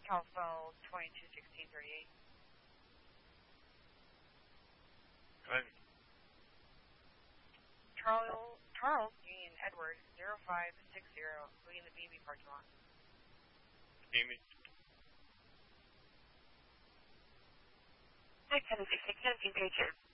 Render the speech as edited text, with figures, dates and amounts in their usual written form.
Telephone 221638. Go ahead. Charles Union Edward 0560, leaving the BB parking lot. Amy. 676 17 page here.